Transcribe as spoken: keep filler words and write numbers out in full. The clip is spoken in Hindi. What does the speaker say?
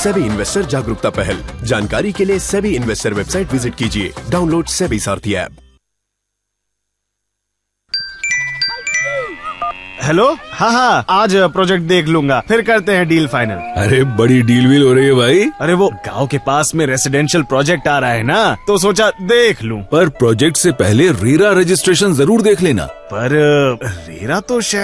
सेबी इन्वेस्टर जागरूकता पहल। जानकारी के लिए सेबी इन्वेस्टर वेबसाइट विजिट कीजिए। डाउनलोड सेबी सारथी ऐप। हेलो, हाँ हाँ, आज प्रोजेक्ट देख लूंगा, फिर करते हैं डील फाइनल। अरे बड़ी डील व्हील हो रही है भाई। अरे वो गांव के पास में रेसिडेंशियल प्रोजेक्ट आ रहा है ना, तो सोचा देख लूं। पर प्रोजेक्ट से पहले रेरा रजिस्ट्रेशन जरूर देख लेना। पर रेरा तो